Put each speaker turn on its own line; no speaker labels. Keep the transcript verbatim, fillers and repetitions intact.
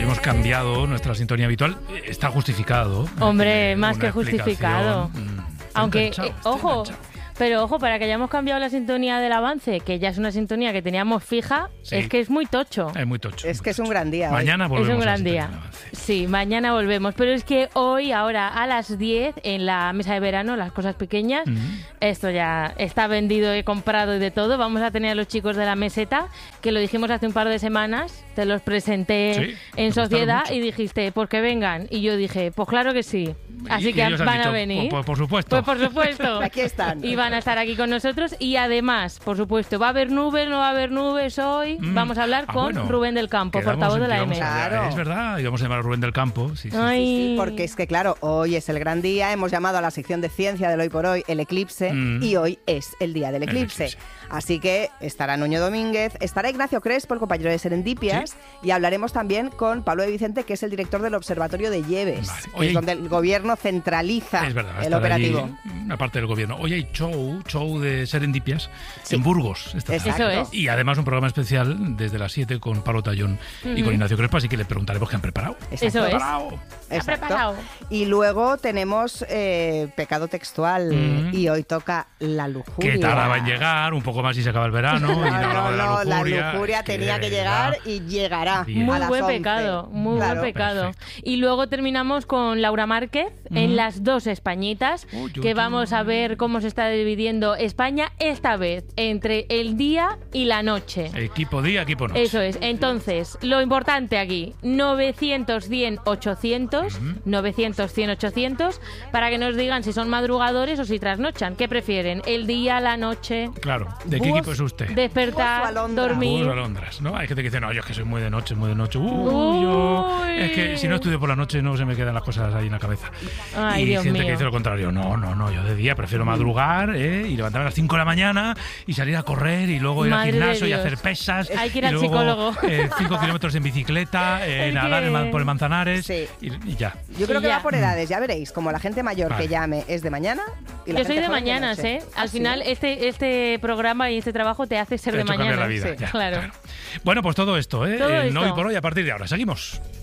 Hoy hemos cambiado nuestra sintonía habitual. Está justificado.
Hombre, más que justificado.
Mm,
Aunque,
enganchado,
eh, ojo,
enganchado.
pero ojo, para que hayamos cambiado la sintonía del avance, que ya es una sintonía que teníamos fija,
Sí.
es que es muy tocho.
Es muy tocho.
Es
muy
que es
tocho.
un gran día hoy.
Mañana volvemos
Es un
a la
gran
sintonía
día.
del avance.
Sí, mañana volvemos. Pero es que hoy, ahora, a las diez, en la mesa de verano, las cosas pequeñas,
Mm.
esto ya está vendido, he comprado y de todo. Vamos a tener a los chicos de la meseta, que lo dijimos hace un par de semanas, te los presenté
Sí,
en
me gustaron
sociedad
mucho.
y dijiste, pues que vengan. Y yo dije, pues claro que sí. Así
Y-
que
y ellos han
van
dicho,
a venir.
Pues, pues, por supuesto.
Pues por supuesto.
Aquí están.
Y van a estar aquí con nosotros. Y además, por supuesto, ¿va a haber nubes? ¿No va a haber nubes hoy?
Mm.
Vamos a hablar
Ah,
con
bueno.
Rubén del Campo,
Quedamos
portavoz
en
de
que
la
vamos
M.
a hablar,
Claro.
Es verdad, y vamos a llamar a Rubén del Campo. Sí, sí, sí.
Ay.
Sí, porque es que, claro, hoy es el gran día. Hemos llamado a la sección de ciencia del Hoy por Hoy el eclipse
Mm.
y hoy es el día del
El
eclipse.
eclipse.
Así que estará Nuño Domínguez, estará Ignacio Crespo, el compañero de Serendipias, y hablaremos también con Pablo de Vicente, que es el director del Observatorio de Lleves,
Vale.
que
Oye,
es donde el gobierno centraliza
Es verdad, va a
el
estar
operativo.
allí una parte del gobierno. Hoy hay show, show de Serendipias
Sí.
en Burgos. Esta tarde.
Exacto.
Eso es.
Y además un programa especial desde las siete con Pablo Tallón y con Ignacio Crespo, así que le preguntaremos qué han preparado.
Exacto.
Eso es.
Preparado.
Exacto.
preparado.
Y luego tenemos eh, pecado textual
Mm.
y hoy toca la lujuria.
Que tardaba en llegar, un poco más y se acaba el verano.
No,
y
no,
hablamos de
no, la
lujuria.
lujuria
Es que
tenía
de
que
verdad.
llegar y llegará
Bien.
Muy
a las
buen
once.
pecado, muy
Claro.
buen pecado.
Perfecto.
Y luego terminamos con Laura Márquez en Las Dos Españitas,
Uy, uy,
que
uy.
vamos a ver cómo se está dividiendo España esta vez entre el día y la noche.
Equipo día, equipo noche.
Eso es. Entonces, lo importante aquí, novecientos, cien, ochocientos, novecientos, cien, ochocientos, para que nos digan si son madrugadores o si trasnochan. ¿Qué prefieren? ¿El día, la noche?
Claro, ¿de qué
Búhos
equipo es usted?
Búhos o
Despertar,
alondras.
dormir.
Búhos o alondras, ¿no? Hay gente que dice, no, yo es que soy muy de noche, muy de noche. Uy, yo-
Uy.
Es que si no estudio por la noche no se me quedan las cosas ahí en la cabeza.
Ay,
y
Dios
gente
mío.
que dice lo contrario. No, no, no, yo de día prefiero madrugar ¿eh? y levantarme a las cinco de la mañana y salir a correr y luego ir
Madre
al
de
gimnasio y
Dios.
hacer pesas.
Hay que ir
y
al
luego,
psicólogo.
eh, cinco kilómetros en bicicleta, eh,
Es
nadar
que-
en Man- por el Manzanares
Sí.
y, y ya.
Yo creo
Y
que
ya.
va por edades, ya veréis, como la gente mayor
Vale.
que llame es de mañana. Y la
Yo soy
gente
de
joven
mañanas,
noche.
¿eh?
¿Ah,
Al
sí?
final, este, este programa y este trabajo te hace ser
Te ha
de
hecho cambiar
mañana.
la vida.
Sí,
ya,
claro.
Bueno, pues todo esto, ¿eh?
Todo
En
esto.
Hoy por Hoy a partir de ahora. Seguimos.